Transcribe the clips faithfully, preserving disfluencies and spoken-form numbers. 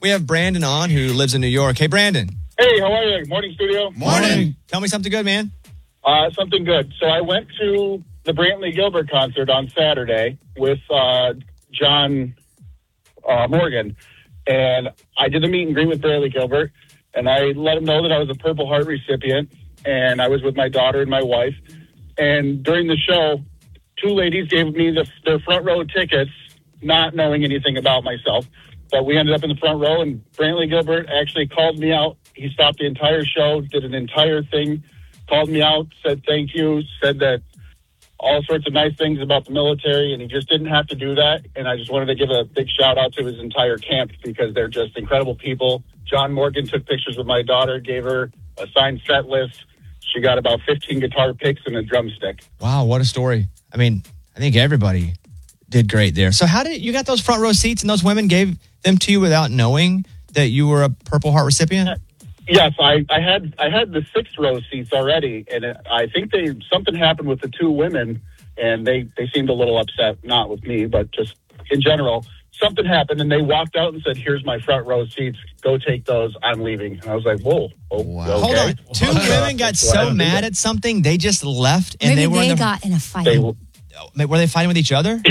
We have Brandon on who lives in New York. Hey, Brandon. Hey, how are you? Morning, studio. Morning. Morning. Tell me something good, man. Uh, something good. So I went to the Brantley Gilbert concert on Saturday with uh, John uh, Morgan, and I did a meet and greet with Brantley Gilbert, and I let him know that I was a Purple Heart recipient, and I was with my daughter and my wife. And during the show, two ladies gave me the, their front row tickets, not knowing anything about myself. But we ended up in the front row, and Brantley Gilbert actually called me out. He stopped the entire show, did an entire thing, called me out, said thank you, said that all sorts of nice things about the military, and he just didn't have to do that. And I just wanted to give a big shout out to his entire camp because they're just incredible people. John Morgan took pictures with my daughter, gave her a signed set list. She got about fifteen guitar picks and a drumstick. Wow, what a story. I mean, I think everybody did great there. So how did you got those front row seats and those women gave them to you without knowing that you were a Purple Heart recipient? Yes, I, I had I had the sixth row seats already, and it, I think they something happened with the two women, and they, they seemed a little upset, not with me, but just in general. Something happened, and they walked out and said, here's my front row seats. Go take those. I'm leaving. And I was like, whoa. Oh, wow. Okay. Hold on. Two women got so mad at something, they just left, and Maybe they were they in the, got in a fight. They, were they fighting with each other?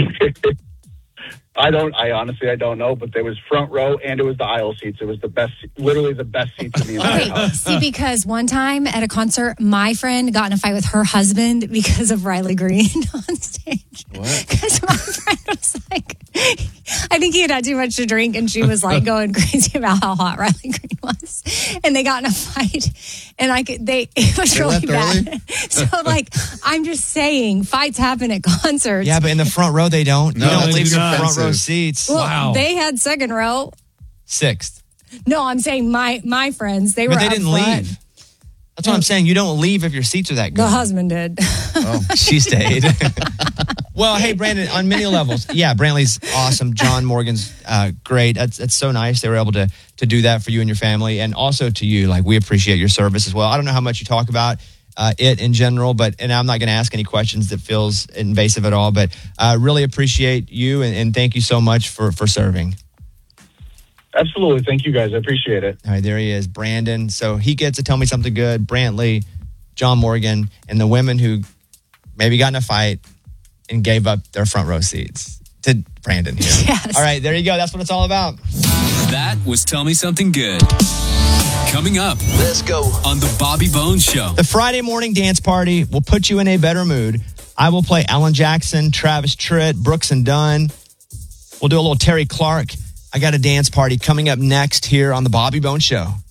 I don't, I honestly, I don't know, but there was front row and it was the aisle seats. It was the best, literally the best seats in the entire Okay, house. see, because one time at a concert, my friend got in a fight with her husband because of Riley Green on stage. What? Because my friend was like, I think he had had too much to drink, and she was like going crazy about how hot Riley Green was, and they got in a fight, and I could, they it was They really left bad. So like, I'm just saying, fights happen at concerts. Yeah, but in the front row, they don't. No, you don't it's leave your expensive. front row seats. Well, Wow. they had second row. Sixth. No, I'm saying my my friends. They were. But they up didn't front. leave. That's what I'm saying. You don't leave if your seats are that good. The husband did. She stayed. Well, hey, Brandon, on many levels, yeah, Brantley's awesome. John Morgan's uh, great. That's, that's so nice. They were able to to do that for you and your family, and also to you. Like, we appreciate your service as well. I don't know how much you talk about uh, it in general, but and I'm not going to ask any questions that feels invasive at all. But I uh, really appreciate you, and, and thank you so much for for serving. Absolutely. Thank you, guys. I appreciate it. All right, there he is, Brandon. So he gets to tell me something good. Brantley, John Morgan, and the women who maybe got in a fight and gave up their front row seats to Brandon here. Yes. All right, there you go. That's what it's all about. That was Tell Me Something Good. Coming up, Let's go. on the Bobby Bones Show. The Friday morning dance party will put you in a better mood. I will play Alan Jackson, Travis Tritt, Brooks and Dunn. We'll do a little Terry Clark. I got a dance party coming up next here on the Bobby Bones Show.